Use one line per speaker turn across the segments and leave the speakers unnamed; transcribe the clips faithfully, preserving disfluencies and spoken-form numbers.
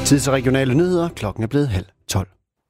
Tid til regionale nyheder. Klokken er blevet halv tolv.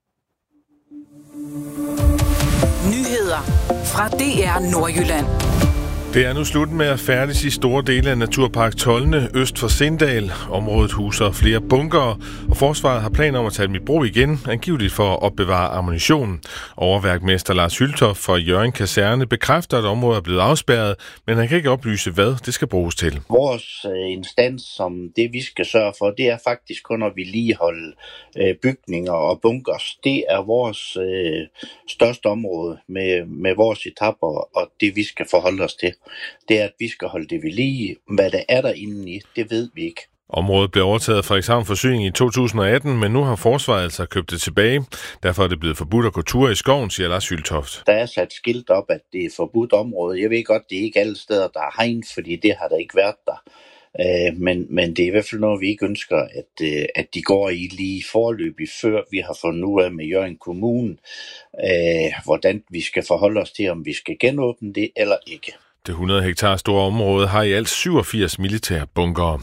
Nyheder fra D R Nordjylland.
Det er nu slut med at færdes i store dele af Naturpark Tolne øst for Sindal. Området huser flere bunkere, og forsvaret har planer om at tage dem i brug igen, angiveligt for at opbevare ammunition. Overværkmester Lars Hyltoft fra Hjørring Kaserne bekræfter, at området er blevet afspærret, men han kan ikke oplyse, hvad det skal bruges til.
Vores øh, instans, som det vi skal sørge for, det er faktisk kun at vedligeholde øh, bygninger og bunkers. Det er vores øh, største område med, med vores etapper, og det vi skal forholde os til. Det er, at vi skal holde det ved lige. Hvad der er derinde i, det ved vi ikke.
Området blev overtaget af Frederikshavn Forsyning i to tusind og atten, men nu har forsvaret altså købt det tilbage. Derfor er det blevet forbudt at gå ture i skoven, siger Lars Hyltoft.
Der er sat skilt op, at det er forbudt område. Jeg ved godt, det er ikke alle steder, der er hegn, fordi det har der ikke været der. Men, men det er i hvert fald noget, vi ikke ønsker, at, at de går i lige forløbig, før vi har fundet ud af med Hjørring Kommune, hvordan vi skal forholde os til, om vi skal genåbne det eller ikke.
Det hundrede hektar store område har i alt syvogfirs militære bunkere.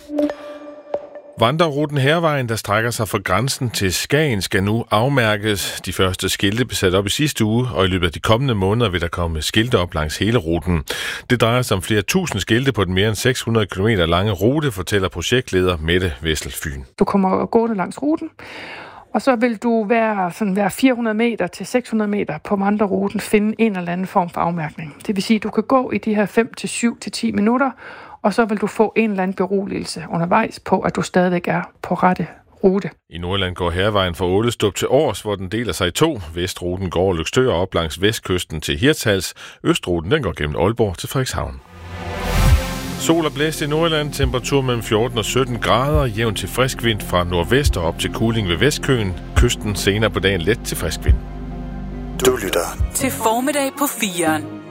Vandreruten Hærvejen, der strækker sig fra grænsen til Skagen, skal nu afmærkes. De første skilte blev sat op i sidste uge, og i løbet af de kommende måneder vil der komme skilte op langs hele ruten. Det drejer sig om flere tusind skilte på den mere end seks hundrede kilometer lange rute, fortæller projektleder Mette Wessel-Fyn.
Du kommer gående langs ruten, og så vil du være, sådan være fire hundrede meter til seks hundrede meter på vandreruten finde en eller anden form for afmærkning. Det vil sige, at du kan gå i de her fem til syv til ti minutter, og så vil du få en eller anden beroligelse undervejs på, at du stadigvæk er på rette rute.
I Nordjylland går Hærvejen fra Ålestrup til Års, hvor den deler sig i to. Vestruten går over Løgstør op langs vestkysten til Hirtshals. Østruten den går gennem Aalborg til Frederikshavn. Sol og blæst i Nordjylland, temperatur mellem fjorten og sytten grader, jævn til frisk vind fra nordvest og op til kuling ved Vestkøen. Kysten senere på dagen let til frisk vind.
Du lytter
til formiddag på firen.